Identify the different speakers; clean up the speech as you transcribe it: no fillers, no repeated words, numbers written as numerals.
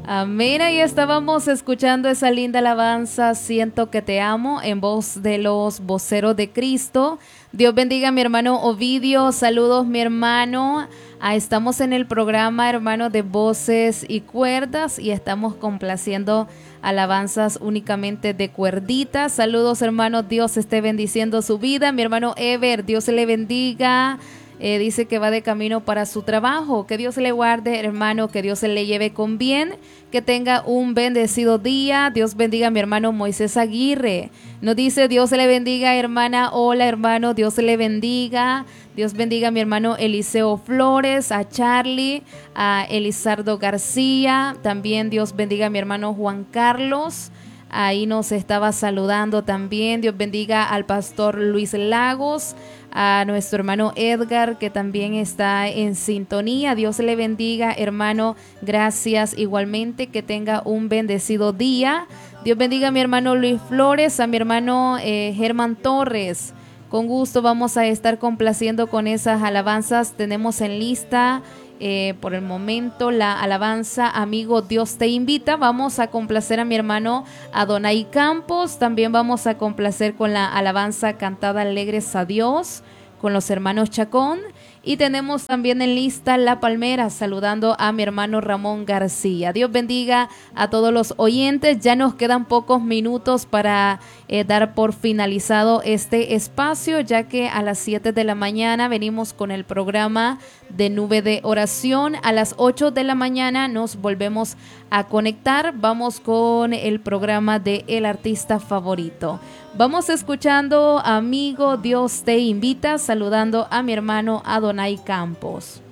Speaker 1: Amén, ahí estábamos escuchando esa linda alabanza, Siento que te amo, en voz de los voceros de Cristo. Dios bendiga a mi hermano Ovidio, saludos mi hermano. Estamos en el programa, hermano, de voces y cuerdas y estamos complaciendo alabanzas únicamente de cuerditas. Saludos, hermanos, Dios esté bendiciendo su vida. Mi hermano Ever, Dios le bendiga. Dice que va de camino para su trabajo. Que Dios le guarde, hermano, que Dios se le lleve con bien, que tenga un bendecido día. Dios bendiga a mi hermano Moisés Aguirre. Nos dice, Dios se le bendiga, hermana. Hola, hermano, Dios se le bendiga. Dios bendiga a mi hermano Eliseo Flores, a Charlie, a Elizardo García. También Dios bendiga a mi hermano Juan Carlos. Ahí nos estaba saludando también. Dios bendiga al pastor Luis Lagos, a nuestro hermano Edgar, que también está en sintonía. Dios le bendiga, hermano. Gracias igualmente. Que tenga un bendecido día. Dios bendiga a mi hermano Luis Flores, a mi hermano Germán Torres. Con gusto vamos a estar complaciendo con esas alabanzas. Tenemos en lista por el momento la alabanza Amigo Dios te invita. Vamos a complacer a mi hermano Adonai Campos. También vamos a complacer con la alabanza Cantada Alegres a Dios con los hermanos Chacón. Y tenemos también en lista La Palmera, saludando a mi hermano Ramón García. Dios bendiga a todos los oyentes. Ya nos quedan pocos minutos para dar por finalizado este espacio, ya que a las 7 de la mañana venimos con el programa de Nube de Oración. A las 8 de la mañana nos volvemos a conectar. Vamos con el programa de El Artista Favorito. Vamos escuchando Amigo Dios te invita, saludando a mi hermano Adonai Campos.